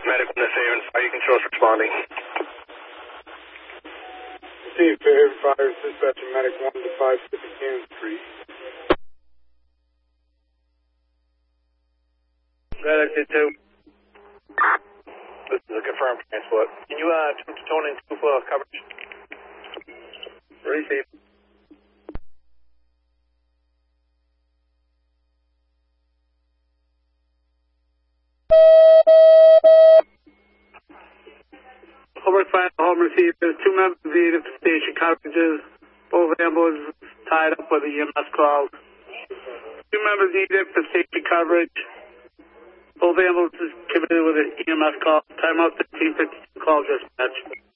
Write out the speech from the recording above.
Medic 1 to Fairhaven, fire controls responding. See, Fairhaven Fire, dispatcher Medic 1 to 550 Cannon Street. Medic 2. This is a confirmed transport. Can you jump to tone in 2 for coverage? Receive. Home fire, home receive. There's 2 members needed for station coverages. Both ambulances tied up with the EMS calls. 2 members needed for station coverage. Both ambulances committed with an EMS call. Timeout 1552 call dispatch.